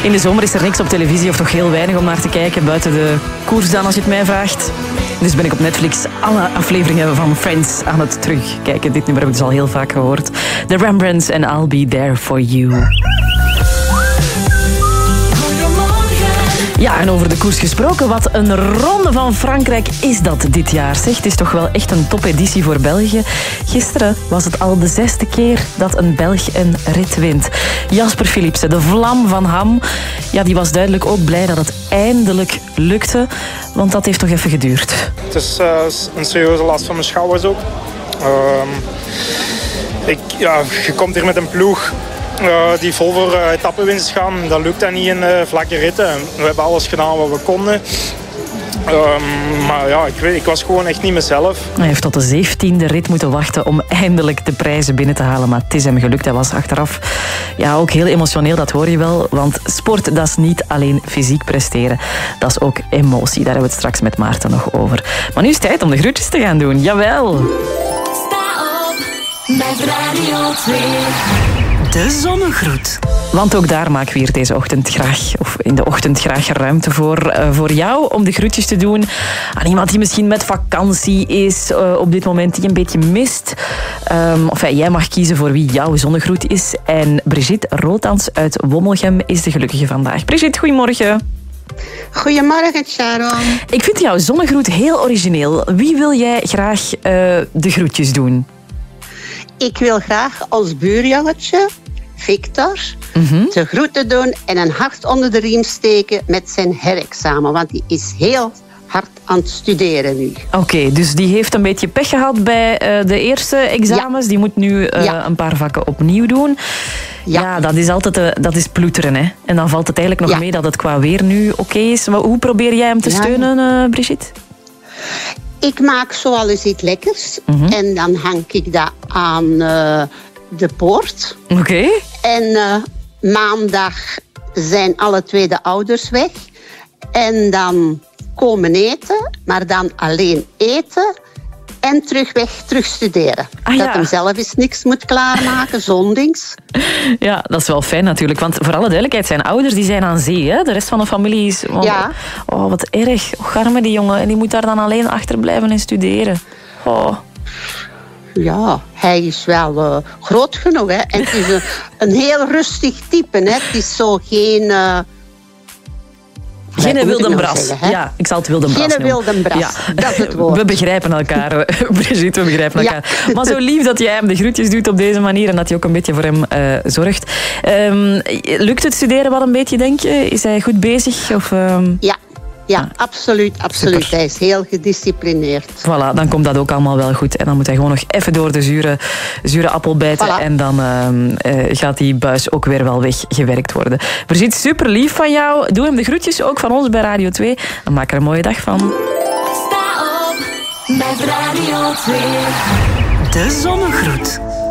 In de zomer is er niks op televisie of toch heel weinig om naar te kijken. Buiten de koers dan, als je het mij vraagt. Dus ben ik op Netflix alle afleveringen van Friends aan het terugkijken. Dit nummer heb ik dus al heel vaak gehoord. The Rembrandts en I'll Be There For You. Ja, en over de koers gesproken, wat een ronde van Frankrijk is dat dit jaar. Zeg, het is toch wel echt een topeditie voor België. Gisteren was het al de 6e keer dat een Belg een rit wint. Jasper Philipsen, de vlam van Ham, ja, die was duidelijk ook blij dat het eindelijk lukte. Want dat heeft toch even geduurd. Het is een serieuze last van mijn schouders ook. Je komt hier met een ploeg die vol voor etappenwinst gaan. Dat lukt dan niet in vlakke ritten. We hebben alles gedaan wat we konden. Maar ja, ik was gewoon echt niet mezelf. Hij heeft tot de 17e rit moeten wachten om eindelijk de prijzen binnen te halen. Maar het is hem gelukt. Hij was achteraf ja, ook heel emotioneel, dat hoor je wel. Want sport, dat is niet alleen fysiek presteren. Dat is ook emotie. Daar hebben we het straks met Maarten nog over. Maar nu is het tijd om de groetjes te gaan doen. Jawel! Sta op met Radio 2. De zonnegroet. Want ook daar maken we hier deze ochtend graag, of in de ochtend graag ruimte voor jou om de groetjes te doen aan iemand die misschien met vakantie is op dit moment, die een beetje mist. Jij mag kiezen voor wie jouw zonnegroet is. En Brigitte Rootans uit Wommelgem is de gelukkige vandaag. Brigitte, goedemorgen. Goedemorgen, Sharon. Ik vind jouw zonnegroet heel origineel. Wie wil jij graag de groetjes doen? Ik wil graag ons buurjongetje, Victor, de groeten doen en een hart onder de riem steken met zijn herexamen. Want die is heel hard aan het studeren nu. Oké, dus die heeft een beetje pech gehad bij de eerste examens. Ja. Die moet nu een paar vakken opnieuw doen. Ja, dat is altijd dat is ploeteren. Hè? En dan valt het eigenlijk nog mee dat het qua weer nu oké is. Maar hoe probeer jij hem te steunen, Brigitte? Ik maak zoal eens iets lekkers. En dan hang ik dat aan de poort. Oké. En maandag zijn alle twee de ouders weg. En dan komen eten, maar dan alleen eten en terug studeren. Dat hem zelf eens niks moet klaarmaken, zondings. Ja, dat is wel fijn natuurlijk. Want voor alle duidelijkheid, zijn ouders die zijn aan zee. Hè? De rest van de familie is... Oh, wat erg. Oh, arme die jongen. En die moet daar dan alleen achterblijven en studeren. Oh. Ja, hij is wel groot genoeg. Hè? En het is een heel rustig type. Hè? Het is zo geen... Geen wildenbras. Ja, ik zal het wildenbras noemen. Geen wildenbras, ja. Dat is het woord. We begrijpen elkaar, Brigitte, we begrijpen elkaar. Maar zo lief dat jij hem de groetjes doet op deze manier en dat je ook een beetje voor hem zorgt. Lukt het studeren wel een beetje, denk je? Is hij goed bezig? Of, Ja, absoluut. Super. Hij is heel gedisciplineerd. Voilà, dan komt dat ook allemaal wel goed. En dan moet hij gewoon nog even door de zure appel bijten. Voilà. En dan gaat die buis ook weer wel weggewerkt worden. Brigitte, super lief van jou. Doe hem de groetjes, ook van ons bij Radio 2. En maak er een mooie dag van. Sta op met Radio 2. De zonnegroet.